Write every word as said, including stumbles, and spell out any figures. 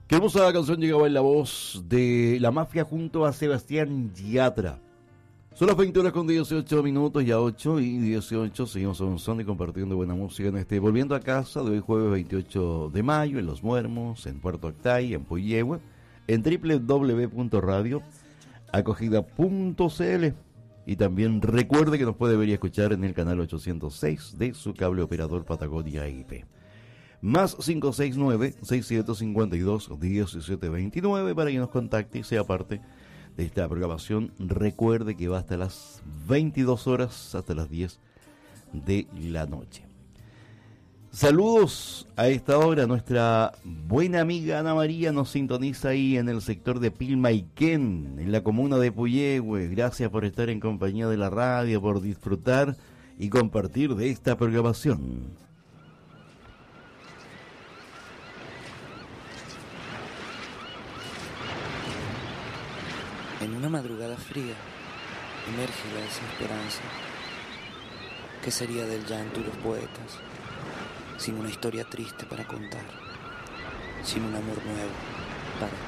Qué hermosa canción llegaba en la voz de La Mafia junto a Sebastián Yatra. Son las veinte horas con dieciocho minutos, ya ocho y dieciocho. Seguimos avanzando y compartiendo buena música en este Volviendo a Casa de hoy jueves veintiocho de mayo en Los Muermos, en Puerto Octay, en Puyehue, en doble u doble u doble u punto radio acogida punto c l. Y también recuerde que nos puede ver y escuchar en el canal ochocientos seis de su cable operador Patagonia I P. Más cinco seis nueve, seis siete cinco dos, uno siete dos nueve para que nos contacte y sea parte de esta programación. Recuerde que va hasta las veintidós horas, hasta las diez de la noche. Saludos a esta hora. Nuestra buena amiga Ana María nos sintoniza ahí en el sector de Pilmaiquén, en la comuna de Puyehue. Gracias por estar en compañía de la radio, por disfrutar y compartir de esta programación. En una madrugada fría emerge la desesperanza. ¿Qué sería del llanto y los poetas sin una historia triste para contar, sin un amor nuevo para